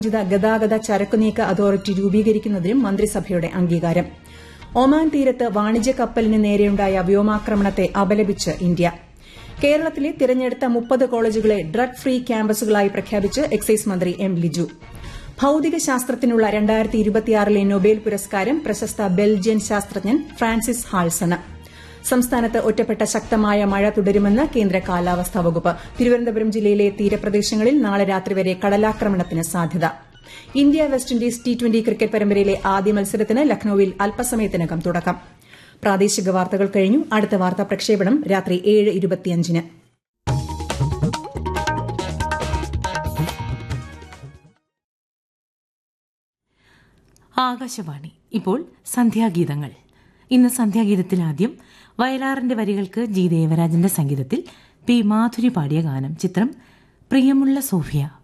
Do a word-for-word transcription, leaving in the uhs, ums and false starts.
സംയോജിത ഗതാഗത ചരക്കുനീക്ക അതോറിറ്റി രൂപീകരിക്കുന്നതിനും മന്ത്രിസഭയുടെ അംഗീകാരം. ഒമാൻ തീരത്ത് വാണിജ്യ കപ്പലിന് നേരെയുണ്ടായ വ്യോമാക്രമണത്തെ അപലപിച്ച് ഇന്ത്യ. കേരളത്തിലെ തിരഞ്ഞെടുത്ത മുപ്പത് കോളേജുകളെ ഡ്രഗ് ഫ്രീ ക്യാമ്പസുകളായി പ്രഖ്യാപിച്ച് എക്സൈസ് മന്ത്രി എം ലിജു. ഭൌതിക ശാസ്ത്രത്തിനുള്ള രണ്ടായിരത്തി ഇരുപത്തിയാറിലെ നൊബേൽ പുരസ്കാരം പ്രശസ്ത ബെൽജിയൻ ശാസ്ത്രജ്ഞൻ ഫ്രാൻസിസ് ഹാൾസണ്. സംസ്ഥാനത്ത് ഒറ്റപ്പെട്ട ശക്തമായ മഴ തുടരുമെന്ന് കേന്ദ്ര കാലാവസ്ഥാ വകുപ്പ്. തിരുവനന്തപുരം ജില്ലയിലെ തീരപ്രദേശങ്ങളിൽ നാളെ രാത്രി വരെ കടലാക്രമണത്തിന് സാധ്യത. India west Indies T twenty cricket പരമ്പരയിലെ ആദ്യ മത്സരത്തിന് ലക്നൌവിൽ അല്പസമയത്തിനകം തുടക്കം. പ്രാദേശിക വാർത്തകൾ കഴിഞ്ഞു. അടുത്ത വാർത്താ പ്രക്ഷേപണം രാത്രി ഏഴ് ഇരുപത്തിയഞ്ചിന്. ആകാശവാണി. ഇപ്പോൾ സന്ധ്യാഗീതങ്ങൾ. ഇന്ന് സന്ധ്യാഗീതത്തിൽ ആദ്യം വയലാറിന്റെ വരികൾക്ക് ജി ദേവരാജന്റെ സംഗീതത്തിൽ പി മാധുരി പാടിയ ഗാനം. ചിത്രം പ്രിയമുള്ള സോഫിയ.